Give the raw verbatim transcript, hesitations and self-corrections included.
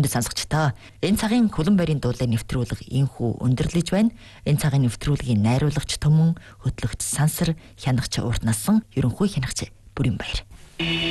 мэд сонсогчдоо. Энэ цагийн хөлөн байрын дуулыг нэвтрүүлэг инхүү өндөрлөж байна. Энэ цагийн нэвтрүүлгийн найруулагч Түмэн, хөтлөгч Сансар, хянагч Урт насан, ерөнхий хянагч Бүрийн Баяр.